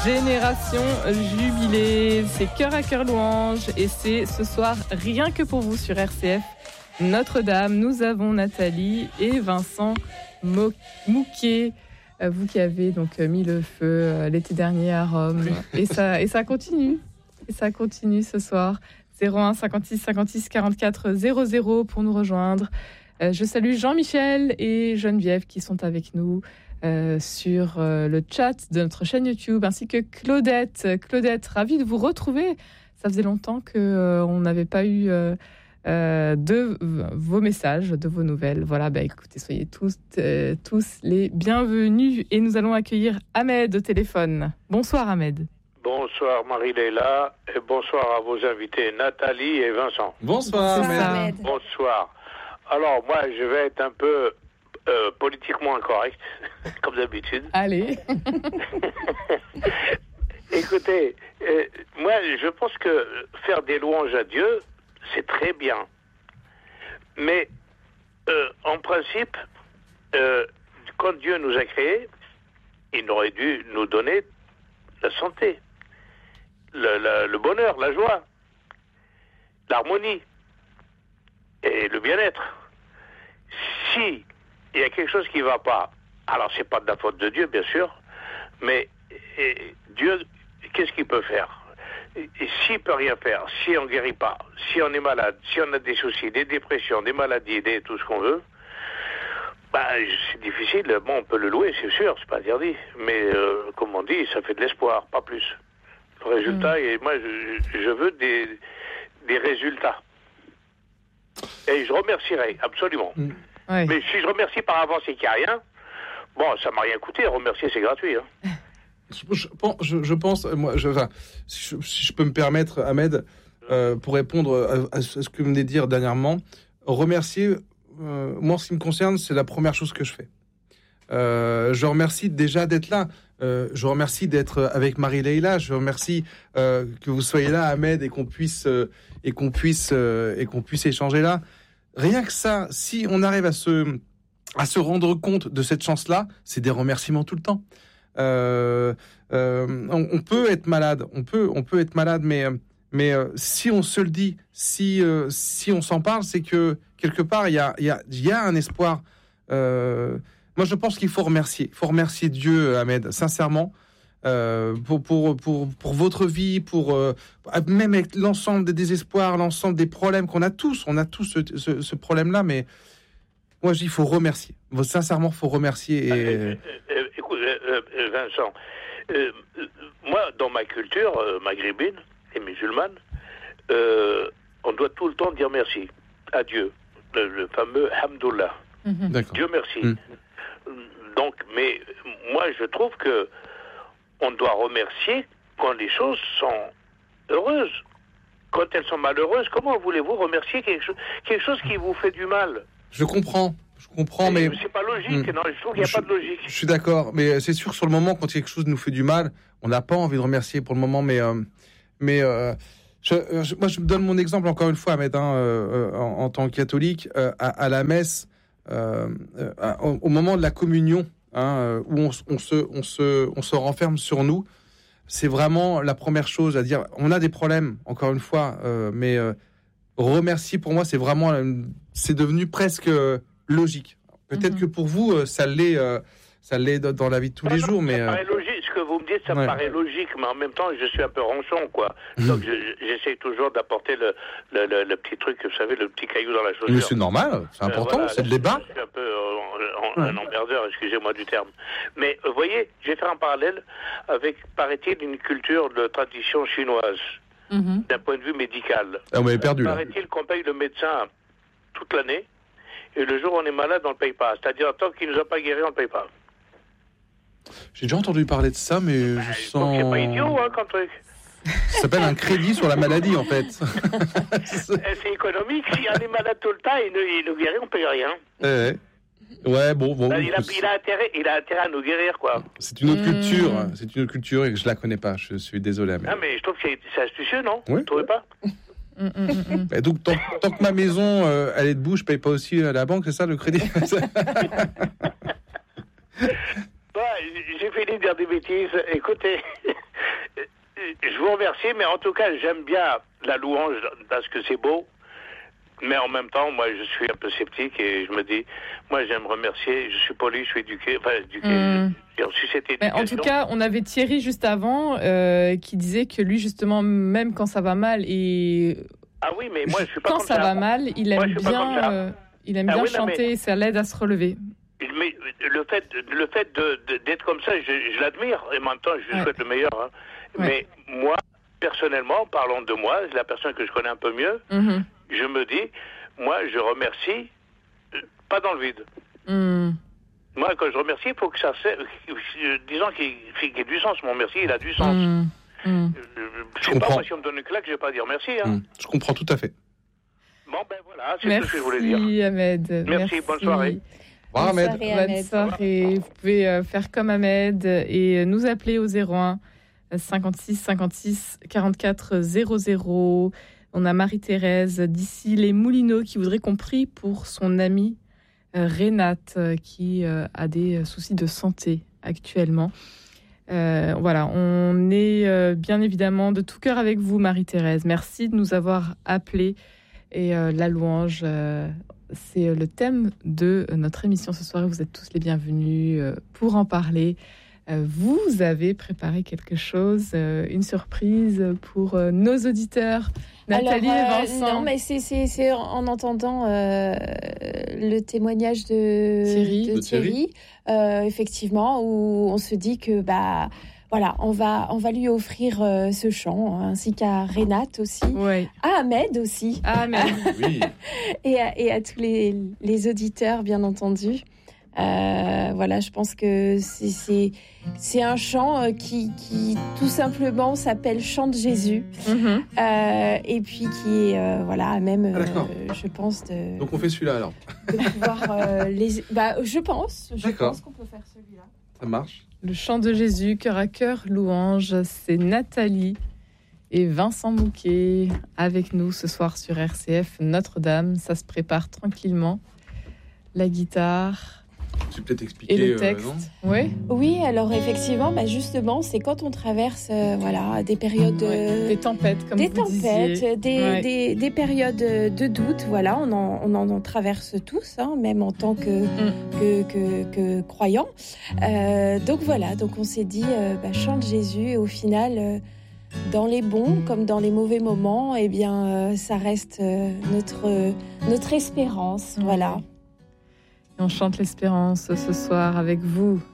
Génération Jubilée, c'est Cœur à Cœur Louange et c'est ce soir rien que pour vous sur RCF Notre-Dame. Nous avons Nathalie et Vincent Mouquet, vous qui avez donc mis le feu l'été dernier à Rome et ça continue ce soir. 01 56 56 44 00 pour nous rejoindre. Je salue Jean-Michel et Geneviève qui sont avec nous sur le chat de notre chaîne YouTube, ainsi que Claudette. Claudette, ravie de vous retrouver. Ça faisait longtemps qu'on n'avait pas eu de vos messages, de vos nouvelles. Voilà, écoutez, soyez tous les bienvenus. Et nous allons accueillir Ahmed au téléphone. Bonsoir Ahmed. Bonsoir Marie-Léla et bonsoir à vos invités Nathalie et Vincent. Bonsoir Ahmed. Bonsoir. Alors moi je vais être un peu politiquement incorrect, comme d'habitude. Allez. Écoutez, moi je pense que faire des louanges à Dieu, c'est très bien. Mais en principe, quand Dieu nous a créés, il aurait dû nous donner la santé, le bonheur, la joie, l'harmonie et le bien-être. Si il y a quelque chose qui ne va pas, alors c'est pas de la faute de Dieu, bien sûr, mais Dieu, qu'est-ce qu'il peut faire? Et s'il peut rien faire, si on ne guérit pas, si on est malade, si on a des soucis, des dépressions, des maladies, tout ce qu'on veut, c'est difficile. Bon, on peut le louer, c'est sûr, c'est pas interdit. Mais comme on dit, ça fait de l'espoir, pas plus. Le résultat, et moi, je veux des résultats. Et je remercierai, absolument. Ouais. Mais si je remercie par avance et qu'il n'y a rien, bon, ça m'a rien coûté. Remercier, c'est gratuit. Hein. Je pense, moi, si je peux me permettre, Ahmed, pour répondre à ce que vous venez de dire dernièrement, remercier, moi, en ce qui me concerne, c'est la première chose que je fais. Je remercie déjà d'être là. Je remercie d'être avec Marie-Leila. Je remercie que vous soyez là, Ahmed, et qu'on puisse échanger là. Rien que ça, si on arrive à se rendre compte de cette chance-là, c'est des remerciements tout le temps. On peut être malade, on peut être malade, mais si on se le dit, si on s'en parle, c'est que quelque part il y a un espoir. Moi, je pense qu'il faut remercier Dieu, Ahmed, sincèrement, pour votre vie, même avec l'ensemble des désespoirs, l'ensemble des problèmes qu'on a tous. On a tous ce problème-là, mais moi, je dis, il faut remercier. Sincèrement, il faut remercier. Écoute, Vincent, moi, dans ma culture maghrébine et musulmane, on doit tout le temps dire merci à Dieu, le fameux Hamdoullah. D'accord. Dieu merci. Donc, mais moi, je trouve que on doit remercier quand les choses sont heureuses. Quand elles sont malheureuses, comment voulez-vous remercier quelque chose qui vous fait du mal? Je comprends, mais c'est pas logique. Non, je trouve qu'il n'y a pas de logique. Je suis d'accord, mais c'est sûr, sur le moment, quand quelque chose nous fait du mal, on n'a pas envie de remercier pour le moment, mais moi, je me donne mon exemple encore une fois, Ahmed, en tant que catholique, à la messe, au moment de la communion, où on se renferme sur nous, c'est vraiment la première chose à dire. On a des problèmes, encore une fois, mais remercier pour moi, c'est vraiment, c'est devenu presque logique. Peut-être que pour vous, ça l'est dans la vie de tous les jours, mais ça paraît logique. Ce que vous me dites, ça me paraît logique, mais en même temps, je suis un peu ronchon, quoi. Donc, j'essaie toujours d'apporter le petit truc, vous savez, le petit caillou dans la chaussure. Mais c'est normal, c'est important, voilà, c'est le débat. Je suis un peu un emmerdeur, excusez-moi du terme. Mais vous voyez, je vais faire un parallèle avec, paraît-il, une culture de tradition chinoise, d'un point de vue médical. Ah, on m'avait perdu, là. Paraît-il qu'on paye le médecin toute l'année, et le jour où on est malade, on ne le paye pas. C'est-à-dire, tant qu'il ne nous a pas guéri, on ne le paye pas. J'ai déjà entendu parler de ça, mais je sens... C'est pas idiot, comme truc. Ça s'appelle un crédit sur la maladie, en fait. C'est économique. Si on est malade tout le temps, il nous guérit, on ne paye rien. Ouais, bon. Il a intérêt à nous guérir, quoi. C'est une autre culture. C'est une autre culture et que je la connais pas. Je suis désolé. Mais... Ah, mais je trouve que c'est astucieux, non? Oui. Vous trouvez pas? Et donc, tant que ma maison elle est debout, je paye pas aussi à la banque, c'est ça le crédit? J'ai fini de dire des bêtises. Écoutez, je vous remercie, mais en tout cas, j'aime bien la louange parce que c'est beau. Mais en même temps, moi, je suis un peu sceptique et je me dis, moi, j'aime remercier, je suis poli, je suis éduqué, j'ai reçu cette éducation. En tout cas, on avait Thierry juste avant qui disait que lui, justement, même quand ça va mal et ah oui, mais moi, je suis pas quand comme ça va mal, il aime bien chanter, ça l'aide à se relever. Mais le fait d'être comme ça, je l'admire et en même temps, je lui souhaite le meilleur. Hein. Ouais. Mais moi, personnellement, parlons de moi, la personne que je connais un peu mieux, je me dis, moi, je remercie, pas dans le vide. Moi, quand je remercie, il faut que ça disons qu'il y ait du sens. Mon merci, il a du sens. Je sais pas, moi, si on me donne une claque, je vais pas dire merci. Hein. Je comprends tout à fait. Bon, ben voilà, c'est tout ce que je voulais dire. Merci, Ahmed. Merci, bonne soirée. Bonne Ahmed. Bonne soirée. Vous pouvez faire comme Ahmed et nous appeler au 01 56 56 44 00. On a Marie-Thérèse d'ici les Moulineaux qui voudrait qu'on prie pour son amie Renate qui a des soucis de santé actuellement. Voilà, on est bien évidemment de tout cœur avec vous, Marie-Thérèse. Merci de nous avoir appelés. Et la louange, c'est le thème de notre émission ce soir. Vous êtes tous les bienvenus pour en parler. Vous avez préparé quelque chose, une surprise pour nos auditeurs. Nathalie et Vincent. Non, mais c'est en entendant le témoignage de Thierry. Effectivement, où on se dit que voilà, on va lui offrir ce chant, ainsi qu'à Renate aussi, à Ahmed aussi, Oui. et à tous les auditeurs, bien entendu. Voilà, je pense que c'est un chant qui tout simplement s'appelle Chant de Jésus, et puis qui est voilà, même je pense donc on fait celui-là alors. De pouvoir je pense qu'on peut faire celui-là. Ça marche. Le chant de Jésus, cœur à cœur, louange, c'est Nathalie et Vincent Mouquet avec nous ce soir sur RCF Notre-Dame. Ça se prépare tranquillement. La guitare. Tu peux peut-être expliquer et le texte. Oui, alors effectivement, justement, c'est quand on traverse des périodes des tempêtes, comme vous disiez. Des périodes de doute. Voilà, on en traverse tous, même en tant que croyants. Donc voilà, donc on s'est dit, chante Jésus, et au final, dans les bons comme dans les mauvais moments, eh bien, ça reste notre espérance. Voilà. Et on chante l'espérance ce soir avec vous.